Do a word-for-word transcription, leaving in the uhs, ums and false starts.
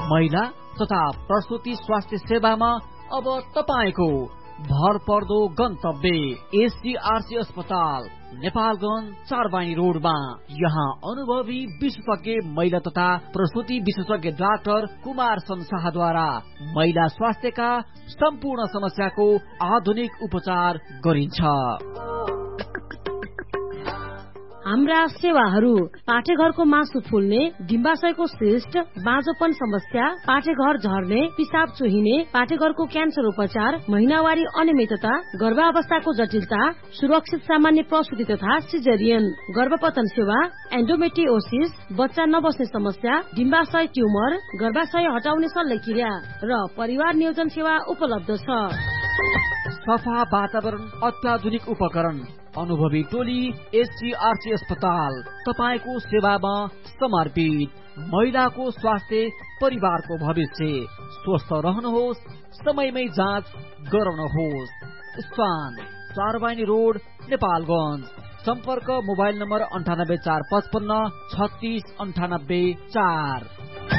महिला तथा प्रसूति स्वास्थ्य सेवामा अब तपाईको भर पर्दो गन्तव्य एससीआरसी अस्पताल नेपालगञ्ज चारबानी रोडमा। यहाँ अनुभवी विशेषज्ञ महिला तथा प्रसूति विशेषज्ञ डाक्टर कुमार संसाहद्वारा महिला स्वास्थ्यका सम्पूर्ण समस्याको आधुनिक उपचार गरिन्छ। हाम्रा सेवाहरू पाठेघरको मासु फुल्ने, डिम्बाशयको सिस्ट, बाँझोपन समस्या, पाठेघर झर्ने, पिसाब चुहिने, पाठेघरको क्यान्सर उपचार, महिनावारी अनियमितता, गर्भावस्थाको जटिलता, सुरक्षित सामान्य प्रसूति तथा सिजेरियन, गर्भपतन सेवा, एन्डोमेट्रियोसिस, बच्चा नबस्ने समस्या, डिम्बाशय ट्युमर, गर्भाशय हटाउने शल्यक्रिया र परिवार नियोजन सेवा उपलब्ध छ। सफा वातावरण, अत्याधुनिक उपकरण, अनुभवी टोली एससीआरसी अस्पताल तपाईको सेवामा समर्पित। महिलाको स्वास्थ्य, परिवारको भविष्य। स्वस्थ रहनुहोस्, समयमै जाँच गराउनुहोस्। स्थान चारबानी रोड नेपालगञ्ज। सम्पर्क मोबाइल नम्बर अन्ठानब्बे चार पचपन्न छत्तीस अन्ठानब्बे चार।